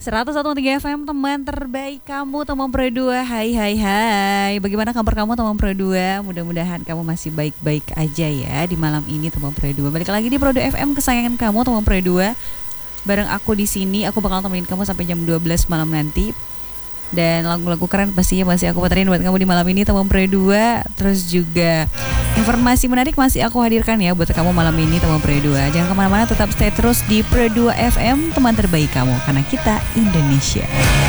101,3 FM, teman terbaik kamu, teman Pro 2. Hai hai hai. Bagaimana kabar kamu, teman Pro 2? Mudah-mudahan kamu masih baik-baik aja ya di malam ini, teman Pro 2. Balik lagi di Pro 2 FM kesayangan kamu, teman Pro 2. Bareng aku di sini, aku bakal temenin kamu sampai jam 12 malam nanti. Dan lagu-lagu keren pastinya masih aku puterin buat kamu di malam ini, teman Pro 2. Terus juga informasi menarik masih aku hadirkan ya buat kamu malam ini, teman Pro 2. Jangan kemana-mana, tetap stay terus di Pro 2 FM, teman terbaik kamu, karena kita Indonesia.